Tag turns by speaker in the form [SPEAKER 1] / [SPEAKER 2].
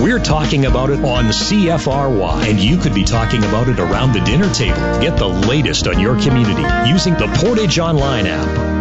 [SPEAKER 1] We're talking about it on CFRY, and you could be talking about it around the dinner table. Get the latest on your community using the Portage Online app.